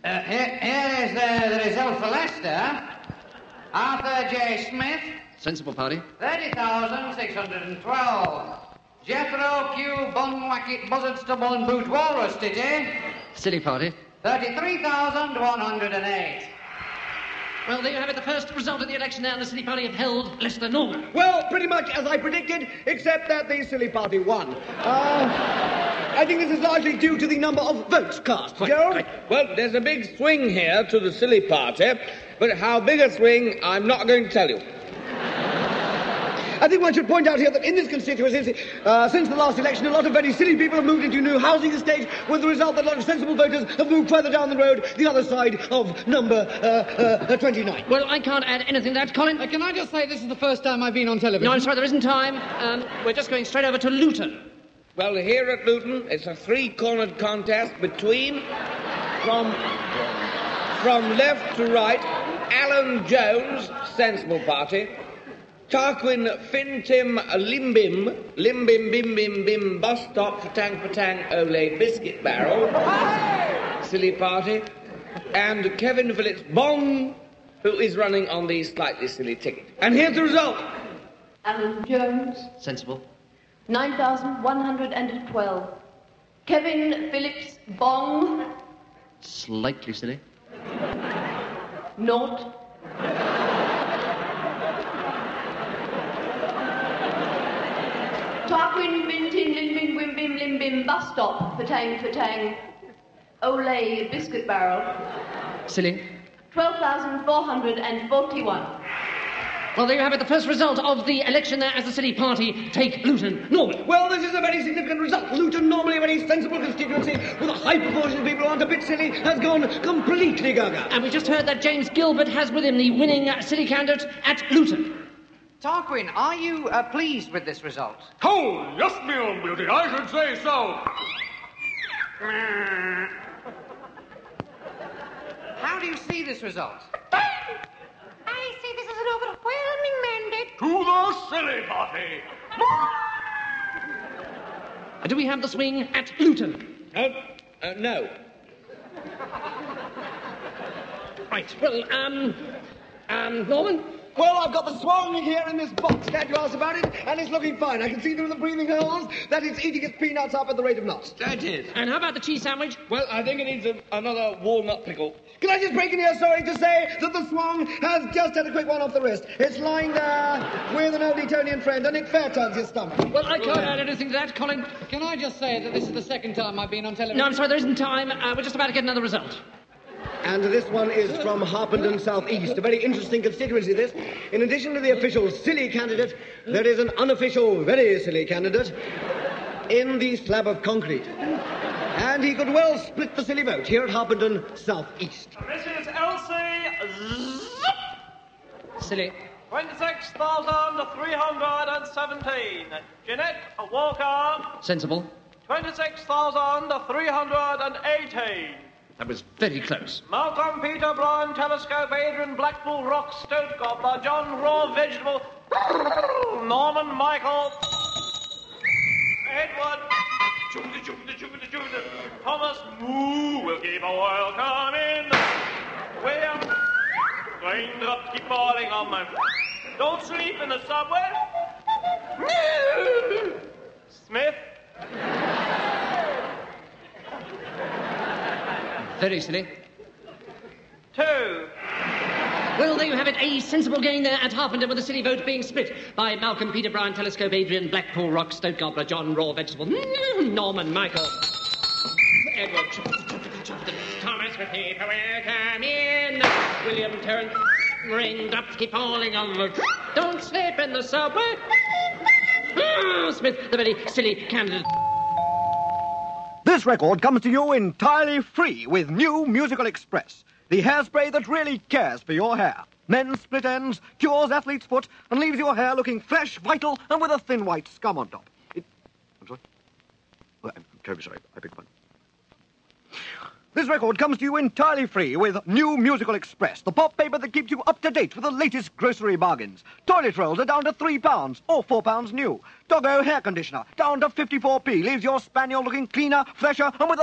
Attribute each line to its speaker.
Speaker 1: Here is the result for Leicester. Arthur J. Smith.
Speaker 2: Sensible party.
Speaker 1: 30,612. Jethro Q. Bunwacket Buzzard Stubble and Boot Walrus, did you?
Speaker 2: Silly party.
Speaker 1: 33,108.
Speaker 2: Well, there you have it, the first result of the election there, and the silly party have held Leicester Norman.
Speaker 3: Well, pretty much as I predicted, except that the silly party won. I think this is largely due to the number of votes cast. Joe?
Speaker 4: Well, there's a big swing here to the silly party, but how big a swing, I'm not going to tell you.
Speaker 3: I think one should point out here that in this constituency, since the last election, a lot of very silly people have moved into new housing estates, with the result that a lot of sensible voters have moved further down the road, the other side of number 29.
Speaker 2: Well, I can't add anything to that, Colin.
Speaker 5: Can I just say this is the first time I've been on television?
Speaker 2: No, I'm sorry, there isn't time. We're just going straight over to Luton.
Speaker 4: Well, here at Luton, it's a three-cornered contest between, from left to right, Alan Jones, sensible party, Tarquin Fintim Limbim Bim Bim Bus Stop Patang Ole Biscuit Barrel, silly party, and Kevin Phillips Bong, who is running on the slightly silly ticket. And here's the result.
Speaker 6: Alan Jones.
Speaker 2: Sensible.
Speaker 6: 9,112. Kevin Phillips Bong.
Speaker 2: Slightly silly.
Speaker 6: Naught. Tarquin Bintin Limbim Wimbim Limbim Bus Stop Fatang Ole Biscuit Barrel.
Speaker 2: Silly.
Speaker 6: 12,441.
Speaker 2: Well, there you have it, the first result of the election there as the silly party take Luton Norman.
Speaker 3: Well, this is a very significant result. Luton, normally a very sensible constituency, with a high proportion of people who aren't a bit silly, has gone completely gaga.
Speaker 2: And we just heard that James Gilbert has with him the winning silly candidate at Luton.
Speaker 1: Tarquin, are you pleased with this result?
Speaker 7: Oh, yes, me own beauty, I should say so.
Speaker 1: How do you see this result?
Speaker 8: I see this as an overwhelming mandate.
Speaker 7: To the silly party.
Speaker 2: Do we have the swing at Luton?
Speaker 4: No.
Speaker 2: Right, well, Norman?
Speaker 3: Well, I've got the swan here in this box. Glad you asked about it, and it's looking fine. I can see through the breathing holes that it's eating its peanuts up at the rate of knots.
Speaker 4: That is.
Speaker 2: And how about the cheese sandwich?
Speaker 4: Well, I think it needs another walnut pickle.
Speaker 3: Can I just break in here, sorry, to say that the swan has just had a quick one off the wrist. It's lying there with an old Etonian friend, and it fair turns his stomach.
Speaker 2: Well, I can't add anything to that, Colin.
Speaker 5: Can I just say that this is the second time I've been on television?
Speaker 2: No, I'm sorry, there isn't time. We're just about to get another result.
Speaker 3: And this one is from Harpenden South East. A very interesting constituency, this. In addition to the official silly candidate, there is an unofficial very silly candidate in the slab of concrete. And he could well split the silly vote here at Harpenden South East.
Speaker 7: Mrs. Elsie
Speaker 2: Silly.
Speaker 7: 26,317. Jeanette Walker.
Speaker 2: Sensible.
Speaker 7: 26,318.
Speaker 2: That was very close.
Speaker 7: Malcolm Peter Brown, Telescope, Adrian Blackpool, Rock, Stoat Gobbler, John Raw, Vegetable, Norman Michael, Edward, Jupiter, Thomas Moo will keep a welcome in. William, raindrops keep falling on my... Don't sleep in the subway. Smith.
Speaker 2: Very silly.
Speaker 7: 2.
Speaker 2: Well, there you have it, a sensible gain there at Harpenden, with the silly vote being split by Malcolm, Peter Brown, Telescope, Adrian, Blackpool, Rock, Stoat Gobbler, John, Raw, Vegetable, Norman, Michael, Edward, Thomas with people will come in, William, Terence, raindrops keep falling on the... Don't sleep in the subway. Smith, the very silly candidate.
Speaker 3: This record comes to you entirely free with new Musical Express, the hairspray that really cares for your hair. Men's split ends, cures athlete's foot, and leaves your hair looking fresh, vital, and with a thin white scum on top. I'm sorry? Well, I'm terribly sorry. I beg your pardon. This record comes to you entirely free with new Musical Express, the pop paper that keeps you up to date with the latest grocery bargains. Toilet rolls are down to £3 or £4 new. Doggo hair conditioner down to 54p leaves your spaniel looking cleaner, fresher, and with a